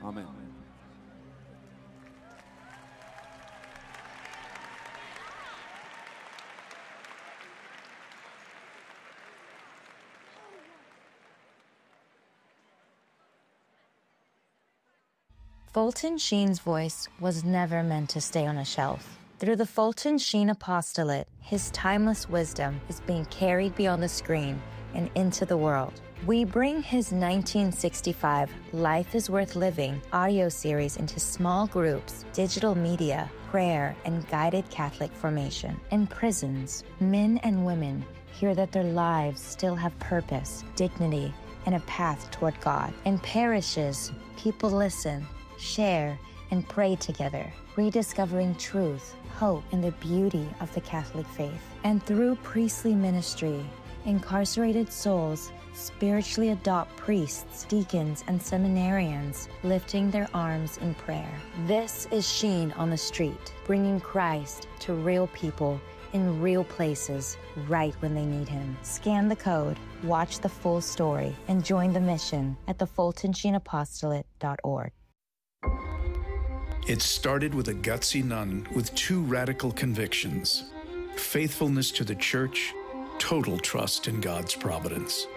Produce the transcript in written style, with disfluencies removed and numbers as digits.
Amen. Fulton Sheen's voice was never meant to stay on a shelf. Through the Fulton Sheen Apostolate, his timeless wisdom is being carried beyond the screen and into the world. We bring his 1965 Life is Worth Living audio series into small groups, digital media, prayer, and guided Catholic formation. In prisons, men and women hear that their lives still have purpose, dignity, and a path toward God. In parishes, people listen, share, and pray together, rediscovering truth, hope, and the beauty of the Catholic faith. And through priestly ministry, incarcerated souls spiritually adopt priests, deacons, and seminarians, lifting their arms in prayer. This is Sheen on the Street, bringing Christ to real people in real places right when they need him. Scan the code, watch the full story, and join the mission at thefultonsheenapostolate.org. It started with a gutsy nun with two radical convictions: faithfulness to the church, total trust in God's providence.